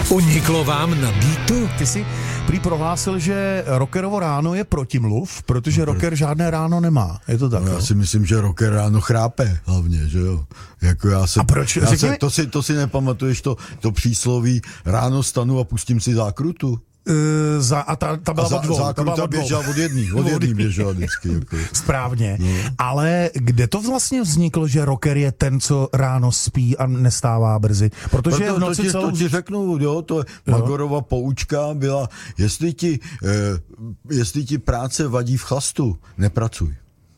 Uniklo vám na Beatu? Ty jsi prý prohlásil, že rockerovo ráno je protimluv, protože rocker žádné ráno nemá. Je to tak? No, já si myslím, že rocker ráno chrápe hlavně, že jo. Jako a proč? To si nepamatuješ to přísloví ráno stanu a pustím si zákrutu? Ta byla od dvou. Zákruta běžela od jedný běžela vždycky. Jako. Správně. No. Ale kde to vlastně vzniklo, že rocker je ten, co ráno spí a nestává brzy? Protože v noci to ti řeknu, jo, to je Magorova poučka byla, jestli ti práce vadí v chlastu, nepracuj.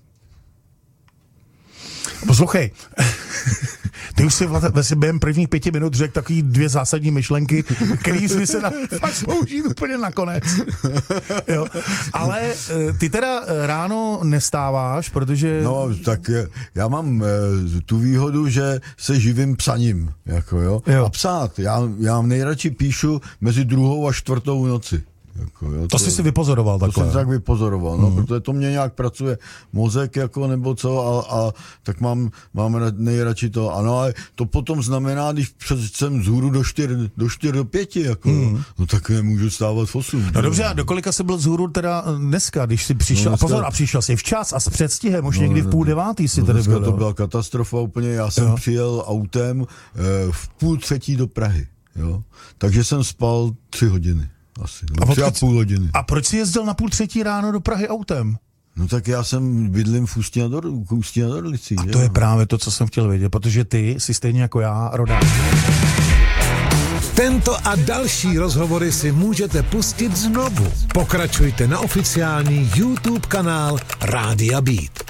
Poslouchej, ty už si během prvních 5 minut řekl takový 2 zásadní myšlenky, který si se fakt slouží úplně nakonec. Jo. Ale ty teda ráno nestáváš, protože... No, tak já mám tu výhodu, že se živím psaním. Jako, jo. A psát, já nejradši píšu mezi 2. a 4. noci. Jako, jo, to jsi si vypozoroval takhle. To jsem tak vypozoroval, no, protože to mě nějak pracuje mozek, jako, nebo co, a tak mám nejradši to. Ano, ale to potom znamená, když jsem z hůru do 4 do 5, jako, no tak nemůžu stávat v 8. No dobře, a do kolika jsi byl z hůru teda dneska, když jsi přišel, a pozor, a přišel jsi včas a s předstihem, už někdy v 8:30 si tady byl. To byla katastrofa úplně, já jsem přijel autem v 2:30 do Prahy, jo, takže jsem spal 3 hodiny. Asi, 3,5 hodiny. A proč jsi jezdil na 2:30 ráno do Prahy autem? No tak já jsem bydlím v Ústí nad Orlicí. A to je právě to, co jsem chtěl vědět, protože ty jsi stejně jako já rodák. Tento a další rozhovory si můžete pustit znovu. Pokračujte na oficiální YouTube kanál Rádia Beat.